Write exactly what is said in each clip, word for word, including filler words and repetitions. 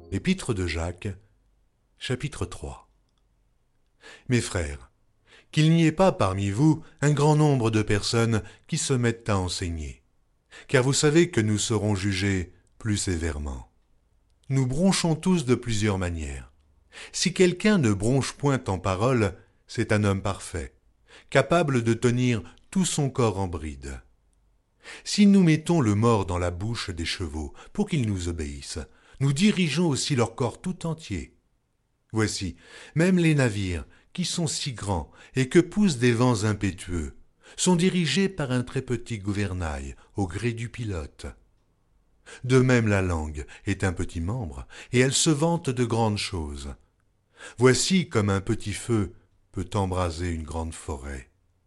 Épître de Jacques, chapitre trois. Mes frères, qu'il n'y ait pas parmi vous un grand nombre de personnes qui se mettent à enseigner, car vous savez que nous serons jugés plus sévèrement. Nous bronchons tous de plusieurs manières. Si quelqu'un ne bronche point en parole, c'est un homme parfait, capable de tenir tout son corps en bride. Si nous mettons le mors dans la bouche des chevaux pour qu'ils nous obéissent, nous dirigeons aussi leur corps tout entier. Voici, même les navires, qui sont si grands et que poussent des vents impétueux, sont dirigés par un très petit gouvernail au gré du pilote. De même la langue est un petit membre, et elle se vante de grandes choses. Voici comme un petit feu peut embraser une grande forêt.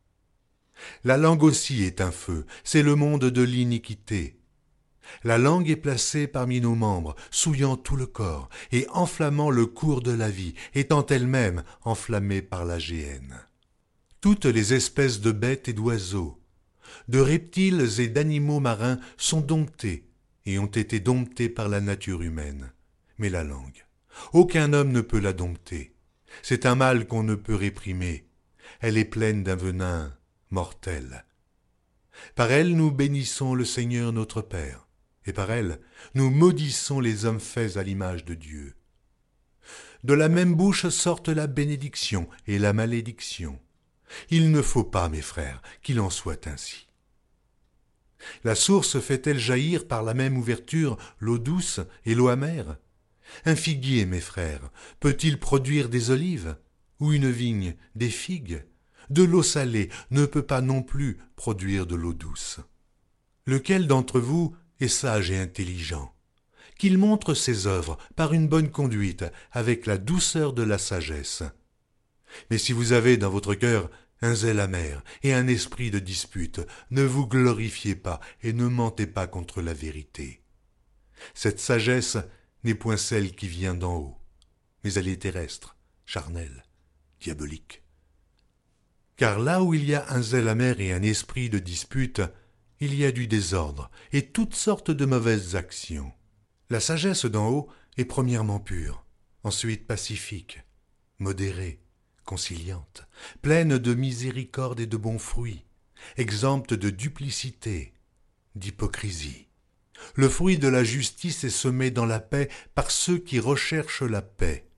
La langue aussi est un feu, c'est le monde de l'iniquité. La langue est placée parmi nos membres, souillant tout le corps et enflammant le cours de la vie, étant elle-même enflammée par la géhenne. Toutes les espèces de bêtes et d'oiseaux, de reptiles et d'animaux marins sont domptées et ont été domptées par la nature humaine. Mais la langue, aucun homme ne peut la dompter. C'est un mal qu'on ne peut réprimer. Elle est pleine d'un venin mortel. Par elle nous bénissons le Seigneur notre Père, et par elle nous maudissons les hommes faits à l'image de Dieu. De la même bouche sortent la bénédiction et la malédiction. Il ne faut pas, mes frères, qu'il en soit ainsi. La source fait-elle jaillir par la même ouverture l'eau douce et l'eau amère? Un figuier, mes frères, peut-il produire des olives? Ou une vigne des figues? De l'eau salée ne peut pas non plus produire de l'eau douce. Lequel d'entre vous est sage et intelligent? Qu'il montre ses œuvres par une bonne conduite, avec la douceur de la sagesse. Mais si vous avez dans votre cœur un zèle amer et un esprit de dispute, ne vous glorifiez pas et ne mentez pas contre la vérité. Cette sagesse n'est point celle qui vient d'en haut, mais elle est terrestre, charnelle, diabolique. Car là où il y a un zèle amer et un esprit de dispute, il y a du désordre et toutes sortes de mauvaises actions. La sagesse d'en haut est premièrement pure, ensuite pacifique, modérée, conciliante, pleine de miséricorde et de bons fruits, exempte de duplicité, d'hypocrisie. Le fruit de la justice est semé dans la paix par ceux qui recherchent la paix.